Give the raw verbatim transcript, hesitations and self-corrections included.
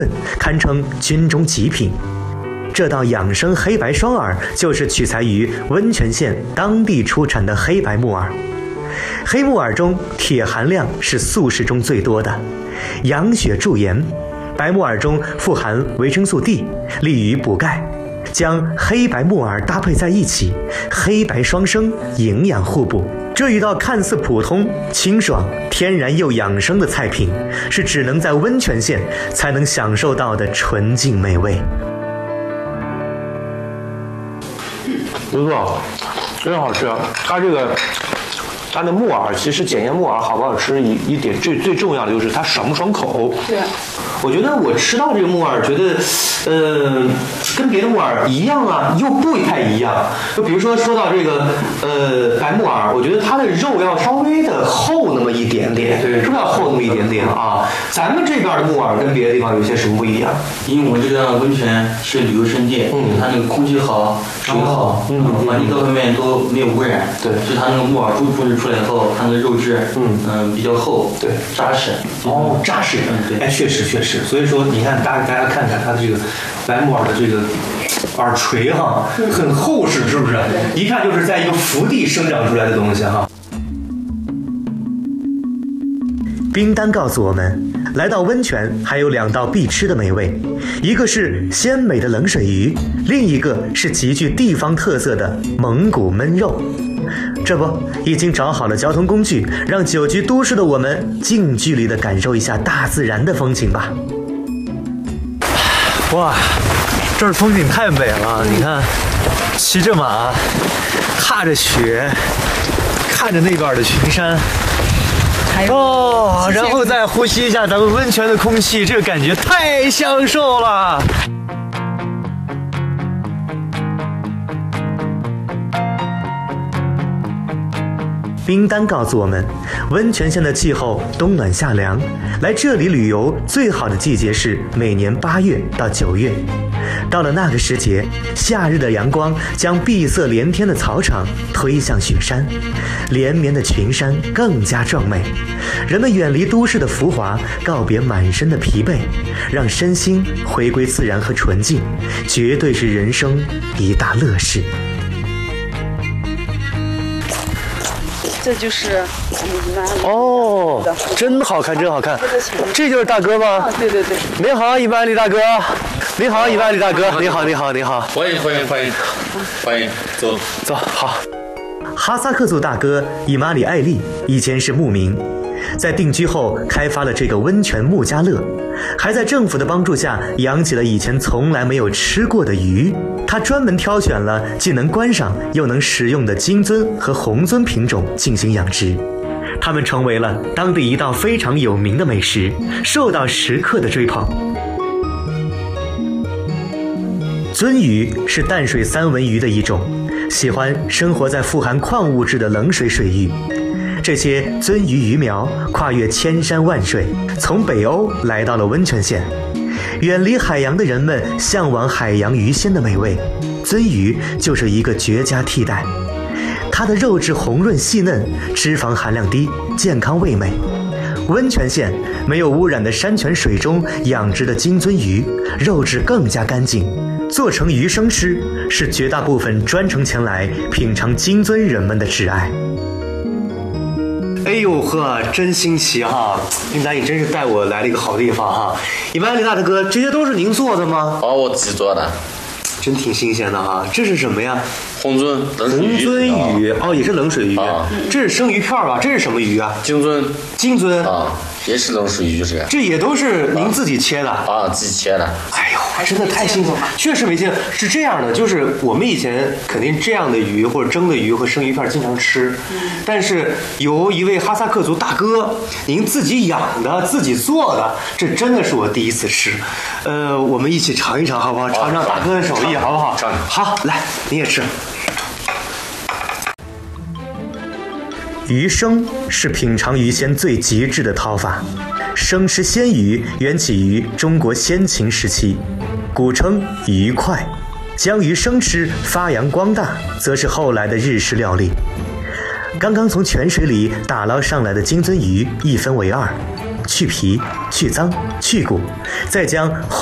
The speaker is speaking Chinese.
堪称军中极品。这道养生黑白双耳就是取材于温泉县当地出产的黑白木耳。黑木耳中铁含量是素食中最多的，养血助颜。白木耳中富含维生素 D， 利于补钙。将黑白木耳搭配在一起，黑白双生，营养互补。这一道看似普通、清爽、天然又养生的菜品，是只能在温泉县才能享受到的纯净美味。 不错，真好吃。它这个，它的木耳其实检验木耳好不好吃一一点最最重要的就是它爽不爽口。 对。 我觉得我吃到这个木耳，觉得，呃，跟别的木耳一样啊，又不太一样。就比如说说到这个，呃，白木耳，我觉得它的肉要稍微的厚那么一点点，对，肉要厚那么一点点啊。咱们这边的木耳跟别的地方有些什么不一样？ 因为我们这个温泉是旅游胜地，嗯，它那个空气好，水好，嗯，环境各方面都没有污染， 对， 所以它那个木耳种种植出来以后，它那个肉质，嗯嗯，比较厚， 对， 扎实。 哦，扎实， 嗯，对， 哎，确实确实。所以说，你看，大家大家看看它的这个白木耳的这个耳垂哈，很厚实，是不是？一看就是在一个福地生长出来的东西哈。 冰丹告诉我们，来到温泉还有两道必吃的美味，一个是鲜美的冷水鱼，另一个是极具地方特色的蒙古焖肉。这不，已经找好了交通工具，让久居都市的我们近距离地感受一下大自然的风情吧。哇，这儿风景太美了！你看，骑着马，踏着雪，看着那边的群山。哦，然后再呼吸一下咱们温泉的空气，这个感觉太享受了。冰丹告诉我们，温泉县的气候冬暖夏凉，来这里旅游最好的季节是每年八月到九月。到了那个时节，夏日的阳光将碧色连天的草场推向雪山，连绵的群山更加壮美。人们远离都市的浮华，告别满身的疲惫，让身心回归自然和纯净，绝对是人生一大乐事。 这就是我们哦，真好看，真好看。这就是大哥吗？ 啊，对对对。 您好，伊万里大哥。你好，伊万里大哥。你好，你好，你好。 欢迎，欢迎，欢迎，欢迎，走走，好。哈萨克族大哥伊马里艾利以前是牧民，在定居后开发了这个温泉木家乐，还在政府的帮助下养起了以前从来没有吃过的鱼。他专门挑选了既能观赏又能食用的金尊和红尊品种进行养殖，它们成为了当地一道非常有名的美食，受到食客的追捧。尊鱼是淡水三文鱼的一种，喜欢生活在富含矿物质的冷水水域。这些尊鱼鱼苗跨越千山万水，从北欧来到了温泉县。远离海洋的人们向往海洋鱼鲜的美味，尊鱼就是一个绝佳替代。它的肉质红润细嫩，脂肪含量低，健康味美。温泉县没有污染的山泉水中养殖的金尊鱼，肉质更加干净，做成鱼生吃，是绝大部分专程前来品尝金尊人们的挚爱。哎呦呵，真新奇哈！冰丹，你真是带我来了一个好地方哈！伊万里大大哥，这些都是您做的吗？ 哦，我自己做的， 真挺新鲜的哈！这是什么呀？ 红尊， 红尊鱼哦，也是冷水鱼。 啊、 这是生鱼片吧？这是什么鱼啊？ 金尊。 金尊啊，也是冷水鱼，就是。 这也都是您自己切的啊？自己切的。 哎呦，真的太辛苦了，确实没见。是这样的，就是我们以前肯定这样的鱼或者蒸的鱼和生鱼片经常吃，嗯、但是由一位哈萨克族大哥您自己养的、自己做的，这真的是我第一次吃。呃，我们一起尝一尝好不好？尝尝大哥的手艺好不好？ 尝。 好，来，你也吃。鱼生是品尝鱼鲜最极致的掏法。生吃鲜鱼缘起于中国先秦时期，古称鱼块。将鱼生吃发扬光大，则是后来的日式料理。刚刚从泉水里打捞上来的金尊鱼一分为二， 去皮、去脏、去骨，再将